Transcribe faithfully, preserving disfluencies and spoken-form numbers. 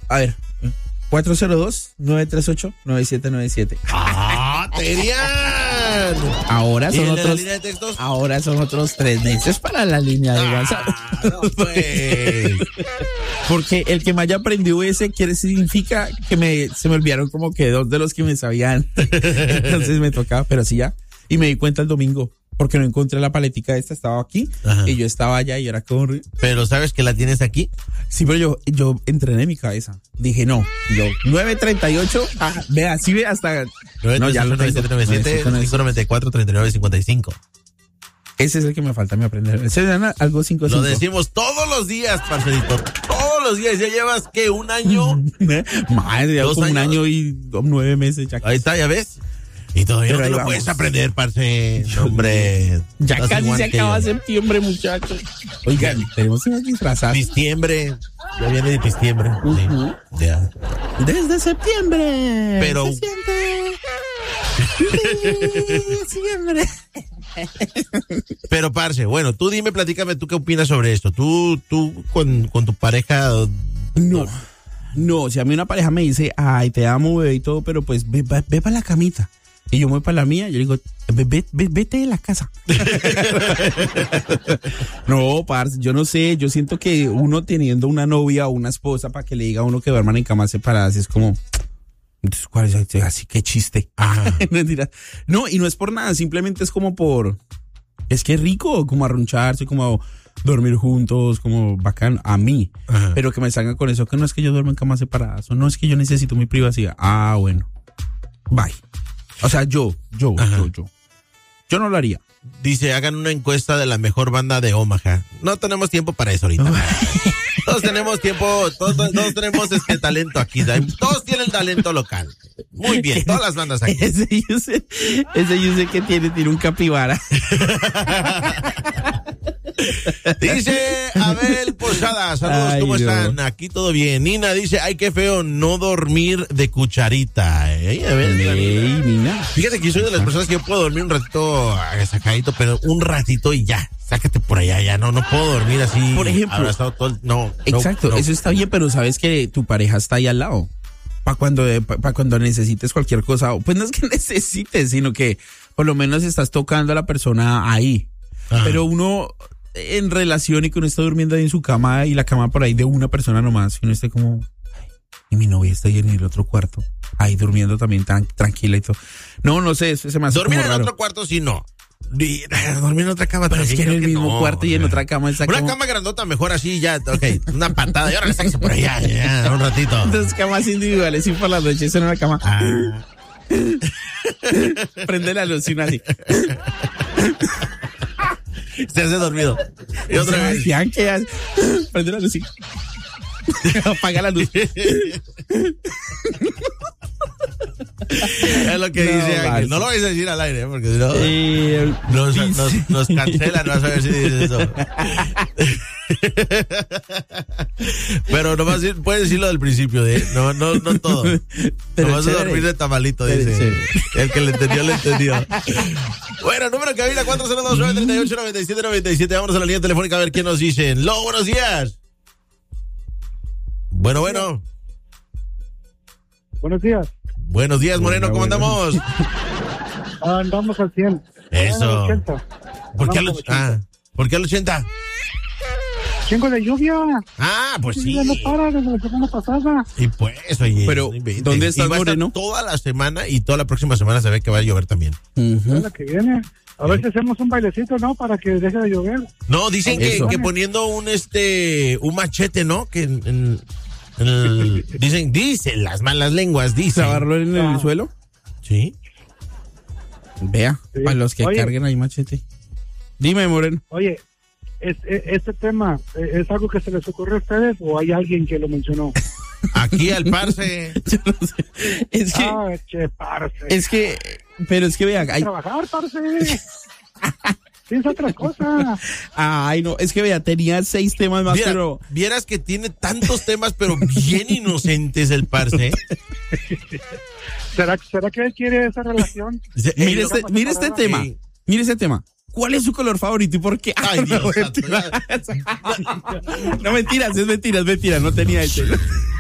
A ver, cuatro cero dos, nueve tres ocho, nueve siete nueve siete. ¡Ah, Terian! Ahora son otros. otros. La línea de textos? Ahora son otros tres meses para la línea de WhatsApp. Ah, no, pues. Porque el que me haya aprendido ese quiere significa que me se me olvidaron como que dos de los que me sabían. Entonces me tocaba, pero sí ya. Y me di cuenta el domingo. Porque no encontré la paletica esta, estaba aquí. Ajá. Y yo estaba allá y era como... Pero ¿sabes que la tienes aquí? Sí, pero yo, yo entrené mi cabeza. Dije, no, yo, nueve treinta y ocho, ah, vea, sí ve hasta... No, ya lo tengo. nueve siete cinco nueve cuatro treinta y nueve cincuenta y cinco. Ese es el que me falta a mí aprender. Ese es algo cinco cinco. Lo decimos todos los días, parcerito. Todos los días. Ya llevas, ¿qué? ¿Un año? Madre, ya como años? un año y nueve meses. Ya. Ahí está, ya ves. Y todavía pero no te lo vamos. Puedes aprender, parce. Hombre. Ya casi se acaba septiembre, muchachos. Oigan, tenemos unas disfrazadas. Pistiembre. Ya viene de pistiembre. Uh-huh. Sí. Ya. Desde septiembre. Pero. Se siente. Pero, parce, bueno, tú dime, platícame, ¿tú qué opinas sobre esto? ¿Tú, tú con, con tu pareja? No. No, si a mí una pareja me dice, ay, te amo, bebé y todo, pero pues ve, ve, ve para la camita. Y yo me voy para la mía, yo digo, ve, ve, vete de la casa. No, parce, yo no sé, yo siento que uno teniendo una novia o una esposa para que le diga a uno que duerman en camas separadas es como, ¿cuál es? Así que chiste. No, y no es por nada, simplemente es como por, es que es rico, como arruncharse, como dormir juntos, como bacán, a mí. Ajá. Pero que me salgan con eso, que no es que yo duermo en camas separadas, o no es que yo necesito mi privacidad. Ah, bueno. Bye. O sea, yo, yo, Ajá. yo, yo. Yo no lo haría. Dice, hagan una encuesta de la mejor banda de Omaha. No tenemos tiempo para eso ahorita. Todos tenemos tiempo, todos, todos tenemos este talento aquí. Todos tienen talento local. Muy bien, todas las bandas aquí. Ese yo sé, ese yo sé que tiene, tiene un capibara. Dice Abel Posada, saludos, Ay, ¿cómo Dios. están? Aquí todo bien. Nina dice, ay, qué feo no dormir de cucharita. Ay, a ver, Ey, Nina. Fíjate que yo soy de las personas que yo puedo dormir un ratito sacadito, pero un ratito y ya. Sácate por allá, ya no, no puedo dormir así. Por ejemplo. Abrazado todo el, no. Exacto, no, no. Eso está bien, pero sabes que tu pareja está ahí al lado. Para cuando, pa, pa cuando necesites cualquier cosa. Pues no es que necesites, sino que por lo menos estás tocando a la persona ahí. Ajá. Pero uno en relación y que uno está durmiendo ahí en su cama y la cama por ahí de una persona nomás, y uno esté como, ay, y mi novia está ahí en el otro cuarto, ahí durmiendo también tan tranquila y todo. No, no sé, eso se me hace dormir como en raro. Otro cuarto sí no. Dormir en otra cama. Pero es que en el mismo no, cuarto y en otra cama. Una como... cama grandota mejor así ya, ok, una patada y ahora sáquese por allá, ya, un ratito. Entonces camas individuales y por las noches en una cama. Ah. Prende la luz y una así. Se hace dormido. Y otra vez. ¿Qué prende la luz y apaga la luz. Es lo que no, dice Ángel. No lo vais a decir al aire, porque si no eh, nos, nos, nos cancelan. Vas a ver si dices eso. Pero nomás puedes decirlo del principio, ¿eh? No, no, no todo. Pero nomás a dormir de tamalito, dice. Chévere. El que le entendió, le entendió. Bueno, número que cabina cuatro cero dos, nueve tres ocho, nueve siete nueve siete. Vámonos a la línea telefónica a ver qué nos dicen. Lo, buenos días. Bueno, bueno. Buenos días. Buenos días, Moreno, ¿cómo andamos? Andamos al cien. Eso. Al ochenta. ¿Por qué al ochenta? Ah, ¿por qué al ochenta? Chingo de lluvia. Ah, pues sí. Ya no para desde la semana pasada. Y pues, oye. Pero, ¿dónde estás, Moreno? Toda la semana y toda la próxima semana se ve que va a llover también. Uh-huh. La que viene. A ver si hacemos un bailecito, ¿no? Para que deje de llover. No, dicen que, que poniendo un, este, un machete, ¿no? Que en... en El, dicen, dicen las malas lenguas, dicen. ¿Clavarlo en el ah. suelo? Sí. Vea, sí. Para los que Oye. carguen ahí machete. Dime, Moreno. Oye, es, es, este tema, ¿es algo que se les ocurre a ustedes o hay alguien que lo mencionó? Aquí al parce. Yo no sé. Es que. Ah, che, parce. Es que, pero es que vea. Hay... trabajar, parce. Piensa otra cosa. Ay, no, es que vea, tenía seis temas más, Viera, pero... Vieras que tiene tantos temas, pero bien inocentes el parce. ¿Será, ¿Será que él quiere esa relación? Se, mire este, mire este tema, sí. mire este tema. ¿Cuál es su color favorito y por qué? Ay, Dios. No, mentiras. No, mentiras, es mentiras, es mentiras, no tenía ese.